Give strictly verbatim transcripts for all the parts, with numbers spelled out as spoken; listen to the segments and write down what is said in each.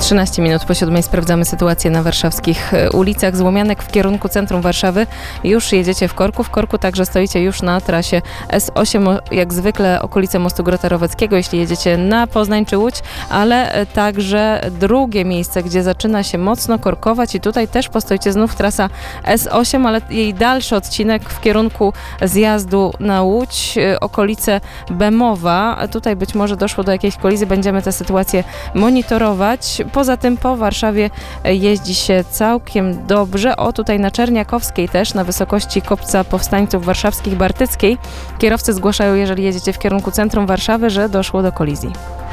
trzynaście minut po siódmej sprawdzamy sytuację na warszawskich ulicach. Z Łomianek w kierunku centrum Warszawy już jedziecie w korku. W korku także stoicie już na trasie S osiem, jak zwykle okolice mostu Grota Roweckiego, jeśli jedziecie na Poznań czy Łódź, ale także drugie miejsce, gdzie zaczyna się mocno korkować i tutaj też postoicie znów trasa S osiem, ale jej dalszy odcinek w kierunku zjazdu na Łódź, okolice Bemowa. Tutaj być może doszło do jakiejś kolizji, będziemy tę sytuację monitorować. Poza tym po Warszawie jeździ się całkiem dobrze. O, tutaj na Czerniakowskiej też, na wysokości kopca Powstańców Warszawskich Bartyckiej. Kierowcy zgłaszają, jeżeli jedziecie w kierunku centrum Warszawy, że doszło do kolizji.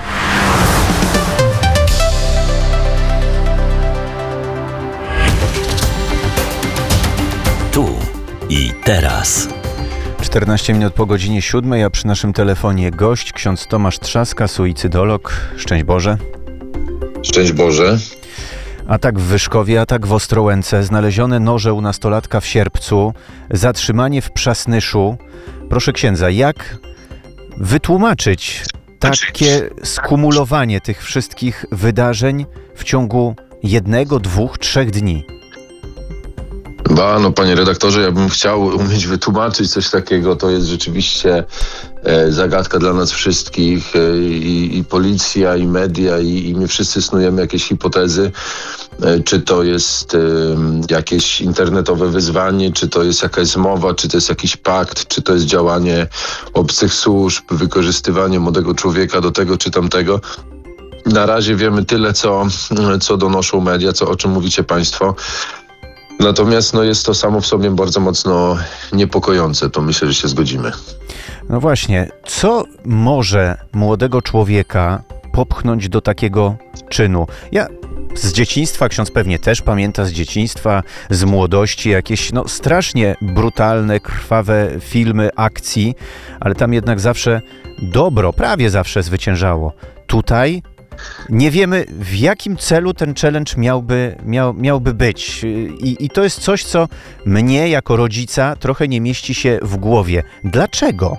Tu i teraz. czternaście minut po godzinie siódmej, a przy naszym telefonie gość, ksiądz Tomasz Trzaska, suicydolog. Szczęść Boże. Szczęść Boże. Atak w Wyszkowie, atak w Ostrołęce, znalezione noże u nastolatka w Sierpcu, zatrzymanie w Przasnyszu. Proszę księdza, jak wytłumaczyć takie skumulowanie tych wszystkich wydarzeń w ciągu jednego, dwóch, trzech dni? Ba, no panie redaktorze, ja bym chciał umieć wytłumaczyć coś takiego. To jest rzeczywiście e, zagadka dla nas wszystkich. E, i, I policja, i media, i, i my wszyscy snujemy jakieś hipotezy. E, czy to jest e, jakieś internetowe wyzwanie, czy to jest jakaś zmowa, czy to jest jakiś pakt, czy to jest działanie obcych służb, wykorzystywanie młodego człowieka do tego czy tamtego. Na razie wiemy tyle, co, co donoszą media, co, o czym mówicie państwo. Natomiast no, jest to samo w sobie bardzo mocno niepokojące. To myślę, że się zgodzimy. No właśnie, co może młodego człowieka popchnąć do takiego czynu? Ja z dzieciństwa, ksiądz pewnie też pamięta z dzieciństwa, z młodości, jakieś no, strasznie brutalne, krwawe filmy akcji, ale tam jednak zawsze dobro, prawie zawsze zwyciężało. Tutaj nie wiemy, w jakim celu ten challenge miałby, miał, miałby być. I, I to jest coś, co mnie jako rodzica trochę nie mieści się w głowie. Dlaczego?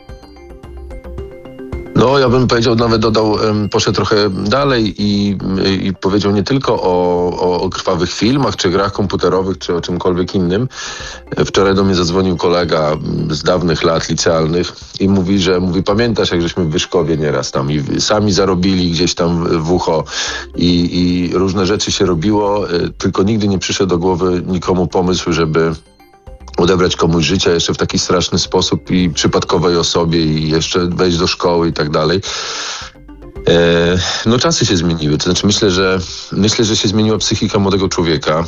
No, ja bym powiedział, nawet dodał, poszedł trochę dalej i, i powiedział nie tylko o, o, o krwawych filmach, czy grach komputerowych, czy o czymkolwiek innym. Wczoraj do mnie zadzwonił kolega z dawnych lat licealnych i mówi, że mówi, pamiętasz, jak żeśmy w Wyszkowie nieraz tam i sami zarobili gdzieś tam w ucho i, i różne rzeczy się robiło, tylko nigdy nie przyszedł do głowy nikomu pomysł, żeby odebrać komuś życia jeszcze w taki straszny sposób i przypadkowej osobie i jeszcze wejść do szkoły i tak dalej. E, no czasy się zmieniły, to znaczy myślę, że myślę, że się zmieniła psychika młodego człowieka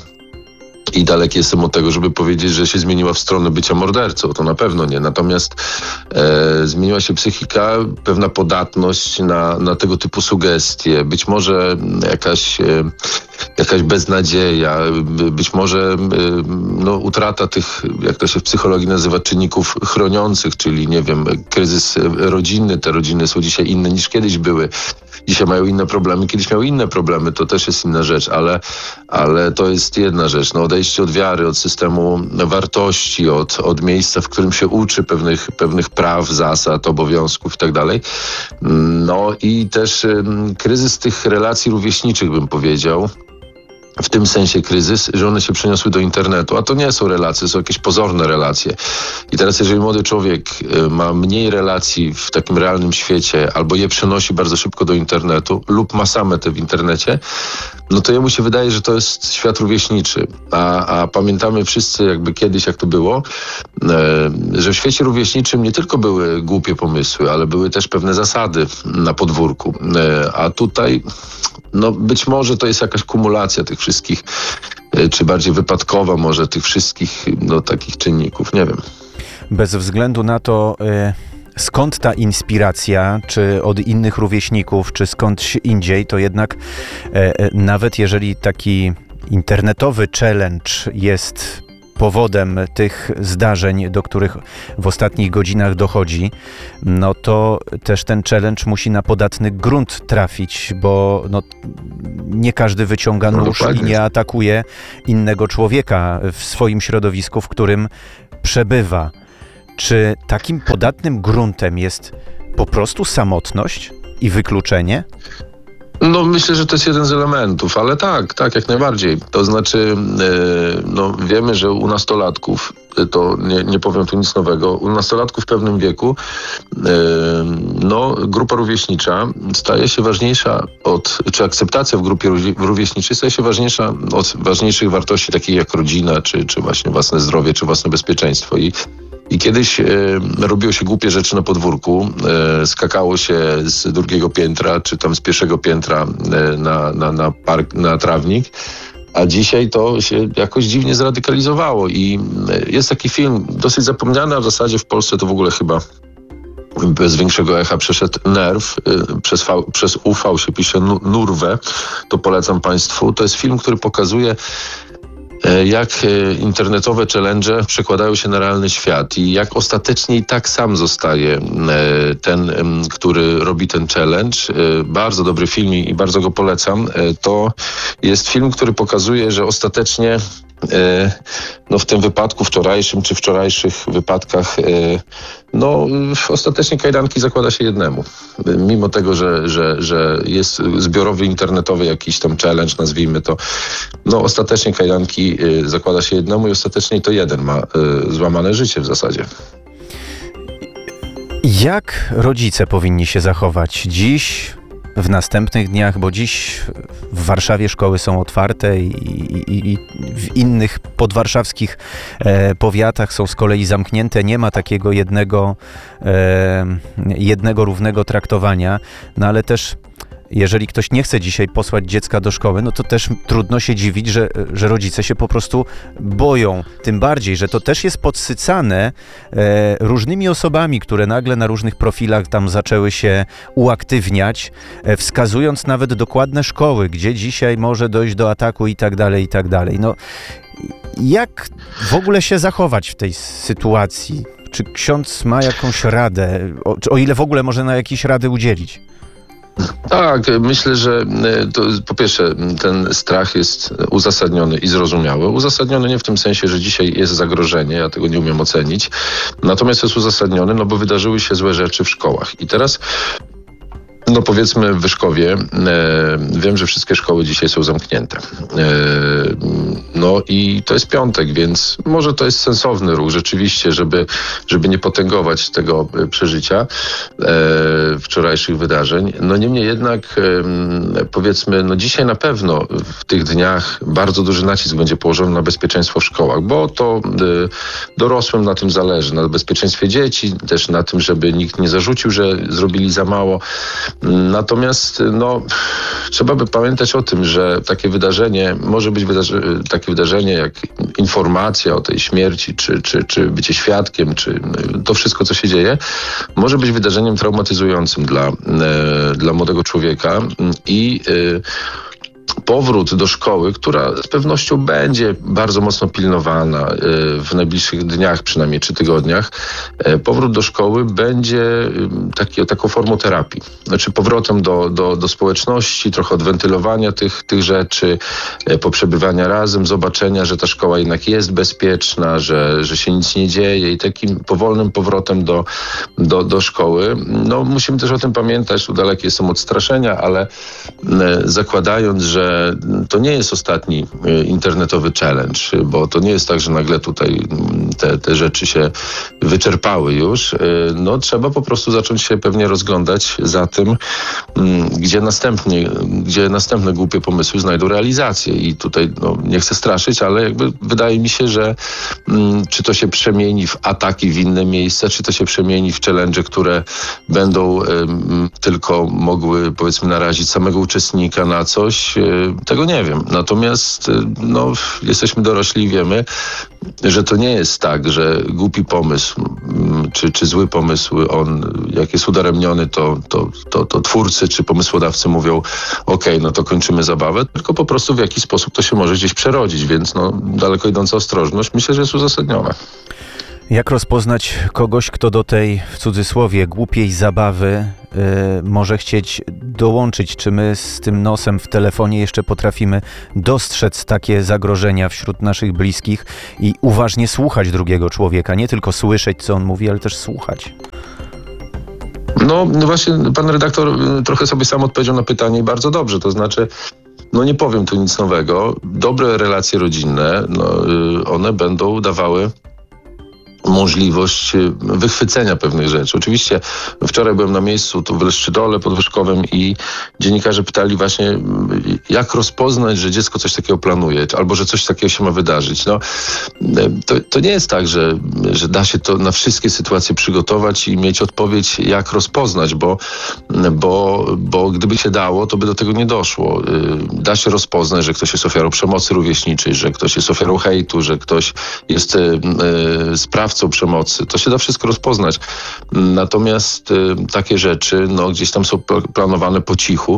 i daleki jestem od tego, żeby powiedzieć, że się zmieniła w stronę bycia mordercą, to na pewno nie. Natomiast e, zmieniła się psychika, pewna podatność na, na tego typu sugestie, być może jakaś e, jakaś beznadzieja, być może no, utrata tych, jak to się w psychologii nazywa, czynników chroniących, czyli nie wiem, kryzys rodzinny. Te rodziny są dzisiaj inne niż kiedyś były. Dzisiaj mają inne problemy, kiedyś miały inne problemy, to też jest inna rzecz, ale, ale to jest jedna rzecz. No, odejście od wiary, od systemu wartości, od, od miejsca, w którym się uczy pewnych, pewnych praw, zasad, obowiązków i tak dalej. No i też um, kryzys tych relacji rówieśniczych, bym powiedział. W tym sensie kryzys, że one się przeniosły do internetu, a to nie są relacje, są jakieś pozorne relacje. I teraz jeżeli młody człowiek ma mniej relacji w takim realnym świecie, albo je przenosi bardzo szybko do internetu, lub ma same te w internecie, no to jemu się wydaje, że to jest świat rówieśniczy. A, a pamiętamy wszyscy jakby kiedyś, jak to było, e, że w świecie rówieśniczym nie tylko były głupie pomysły, ale były też pewne zasady na podwórku. E, a tutaj no być może to jest jakaś kumulacja tych wszystkich, czy bardziej wypadkowa może tych wszystkich no, takich czynników, nie wiem. Bez względu na to, y, skąd ta inspiracja, czy od innych rówieśników, czy skądś indziej, to jednak y, y, nawet jeżeli taki internetowy challenge jest powodem tych zdarzeń, do których w ostatnich godzinach dochodzi, no to też ten challenge musi na podatny grunt trafić, bo no, nie każdy wyciąga no, nóż dokładnie. i nie atakuje innego człowieka w swoim środowisku, w którym przebywa. Czy takim podatnym gruntem jest po prostu samotność i wykluczenie? No myślę, że to jest jeden z elementów, ale tak, tak, jak najbardziej. To znaczy, e, no wiemy, że u nastolatków, to nie, nie powiem tu nic nowego, u nastolatków w pewnym wieku, e, no grupa rówieśnicza staje się ważniejsza od, czy akceptacja w grupie rówieśniczej staje się ważniejsza od ważniejszych wartości takich jak rodzina, czy, czy właśnie własne zdrowie, czy własne bezpieczeństwo. I I kiedyś e, robiło się głupie rzeczy na podwórku, e, skakało się z drugiego piętra, czy tam z pierwszego piętra e, na, na, na park, na trawnik, a dzisiaj to się jakoś dziwnie zradykalizowało i e, jest taki film dosyć zapomniany, a w zasadzie w Polsce to w ogóle chyba bez większego echa przeszedł Nerw, e, przez, v, przez U V się pisze Nurwę, to polecam Państwu. To jest film, który pokazuje, jak internetowe challenge przekładają się na realny świat i jak ostatecznie i tak sam zostaje ten, który robi ten challenge. Bardzo dobry film i bardzo go polecam. To jest film, który pokazuje, że ostatecznie no w tym wypadku wczorajszym czy wczorajszych wypadkach no ostatecznie kajdanki zakłada się jednemu. Mimo tego, że, że, że jest zbiorowy internetowy jakiś tam challenge, nazwijmy to, no ostatecznie kajdanki zakłada się jednemu i ostatecznie to jeden ma złamane życie w zasadzie. Jak rodzice powinni się zachować dziś, w następnych dniach, bo dziś w Warszawie szkoły są otwarte i, i, i w innych podwarszawskich e, powiatach są z kolei zamknięte. Nie ma takiego jednego, e, jednego równego traktowania, no ale też jeżeli ktoś nie chce dzisiaj posłać dziecka do szkoły, no to też trudno się dziwić, że, że rodzice się po prostu boją. Tym bardziej, że to też jest podsycane e, różnymi osobami, które nagle na różnych profilach tam zaczęły się uaktywniać, e, wskazując nawet dokładne szkoły, gdzie dzisiaj może dojść do ataku i tak dalej, i tak dalej. No, jak w ogóle się zachować w tej sytuacji? Czy ksiądz ma jakąś radę, o, o ile w ogóle może na jakieś rady udzielić? Tak, myślę, że to, po pierwsze ten strach jest uzasadniony i zrozumiały. Uzasadniony nie w tym sensie, że dzisiaj jest zagrożenie, ja tego nie umiem ocenić, natomiast jest uzasadniony, no bo wydarzyły się złe rzeczy w szkołach. I teraz no powiedzmy w Wyszkowie, e, wiem, że wszystkie szkoły dzisiaj są zamknięte. E, no i to jest piątek, więc może to jest sensowny ruch rzeczywiście, żeby, żeby nie potęgować tego przeżycia e, wczorajszych wydarzeń. No niemniej jednak e, powiedzmy, no dzisiaj na pewno w tych dniach bardzo duży nacisk będzie położony na bezpieczeństwo w szkołach, bo to e, dorosłym na tym zależy, na bezpieczeństwie dzieci, też na tym, żeby nikt nie zarzucił, że zrobili za mało. Natomiast no, trzeba by pamiętać o tym, że takie wydarzenie może być wydarzy- takie wydarzenie jak informacja o tej śmierci, czy, czy, czy bycie świadkiem, czy to wszystko, co się dzieje, może być wydarzeniem traumatyzującym dla, e, dla młodego człowieka i e, powrót do szkoły, która z pewnością będzie bardzo mocno pilnowana w najbliższych dniach, przynajmniej czy tygodniach, powrót do szkoły będzie taki, taką formą terapii. Znaczy powrotem do, do, do społeczności, trochę odwentylowania tych, tych rzeczy, poprzebywania razem, zobaczenia, że ta szkoła jednak jest bezpieczna, że, że się nic nie dzieje i takim powolnym powrotem do, do, do szkoły. No musimy też o tym pamiętać, tu dalekie są od straszenia, ale zakładając, że to nie jest ostatni internetowy challenge, bo to nie jest tak, że nagle tutaj te, te rzeczy się wyczerpały już. No trzeba po prostu zacząć się pewnie rozglądać za tym, gdzie następnie, gdzie następne głupie pomysły znajdą realizację. I tutaj no, nie chcę straszyć, ale jakby wydaje mi się, że czy to się przemieni w ataki w inne miejsca, czy to się przemieni w challenge, które będą tylko mogły, powiedzmy, narazić samego uczestnika na coś, tego nie wiem. Natomiast no, jesteśmy dorośli i wiemy, że to nie jest tak, że głupi pomysł czy, czy zły pomysł, on jak jest udaremniony, to, to, to, to twórcy czy pomysłodawcy mówią okej, no to kończymy zabawę, tylko po prostu w jakiś sposób to się może gdzieś przerodzić, więc no, daleko idąca ostrożność myślę, że jest uzasadniona. Jak rozpoznać kogoś, kto do tej, w cudzysłowie, głupiej zabawy yy, może chcieć dołączyć? Czy my z tym nosem w telefonie jeszcze potrafimy dostrzec takie zagrożenia wśród naszych bliskich i uważnie słuchać drugiego człowieka? Nie tylko słyszeć, co on mówi, ale też słuchać. No, no właśnie pan redaktor y, trochę sobie sam odpowiedział na pytanie i bardzo dobrze, to znaczy no nie powiem tu nic nowego. Dobre relacje rodzinne, no, y, one będą dawały możliwość wychwycenia pewnych rzeczy. Oczywiście wczoraj byłem na miejscu tu w Leszczydole Podwyżkowym i dziennikarze pytali właśnie, jak rozpoznać, że dziecko coś takiego planuje, albo że coś takiego się ma wydarzyć. No, to, to nie jest tak, że, że da się to na wszystkie sytuacje przygotować i mieć odpowiedź, jak rozpoznać, bo, bo, bo gdyby się dało, to by do tego nie doszło. Da się rozpoznać, że ktoś jest ofiarą przemocy rówieśniczej, że ktoś jest ofiarą hejtu, że ktoś jest sprawcą przemocy. To się da wszystko rozpoznać. Natomiast y, takie rzeczy no, gdzieś tam są planowane po cichu,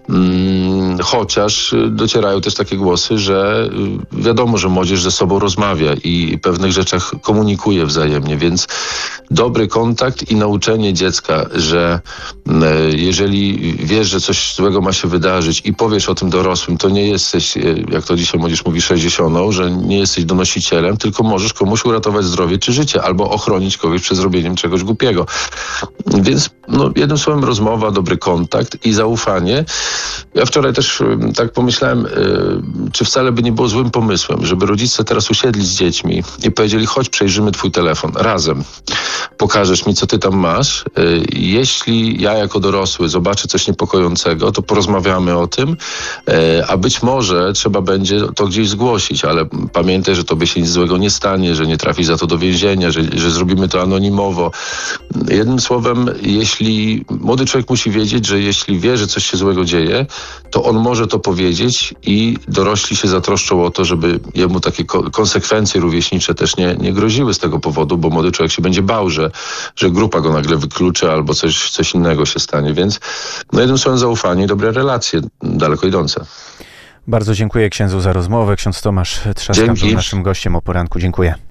mm, chociaż docierają też takie głosy, że y, wiadomo, że młodzież ze sobą rozmawia i pewnych rzeczach komunikuje wzajemnie, więc dobry kontakt i nauczenie dziecka, że y, jeżeli wiesz, że coś złego ma się wydarzyć i powiesz o tym dorosłym, to nie jesteś, y, jak to dzisiaj młodzież mówi, sześćdziesiątą, że nie jesteś donosicielem, tylko możesz komuś uratować zdrowie czy życie, albo ochronić kogoś przed zrobieniem czegoś głupiego. Więc no, jednym słowem rozmowa, dobry kontakt i zaufanie. Ja wczoraj też tak pomyślałem, yy, czy wcale by nie było złym pomysłem, żeby rodzice teraz usiedli z dziećmi i powiedzieli, chodź przejrzymy twój telefon razem. Pokażesz mi, co ty tam masz. Yy, jeśli ja jako dorosły zobaczę coś niepokojącego, to porozmawiamy o tym, yy, a być może trzeba będzie to gdzieś zgłosić, ale pamiętaj, że tobie się nic złego nie stanie, że nie trafisz za to do więzienia, że, że zrobimy to anonimowo. Jednym słowem, jeśli młody człowiek musi wiedzieć, że jeśli wie, że coś się złego dzieje, to on może to powiedzieć i dorośli się zatroszczą o to, żeby jemu takie ko- konsekwencje rówieśnicze też nie, nie groziły z tego powodu, bo młody człowiek się będzie bał, że, że grupa go nagle wykluczy albo coś, coś innego się stanie. Więc no jednym słowem zaufanie i dobre relacje, daleko idące. Bardzo dziękuję księdzu za rozmowę. Ksiądz Tomasz Trzaskam był naszym gościem o poranku. Dziękuję.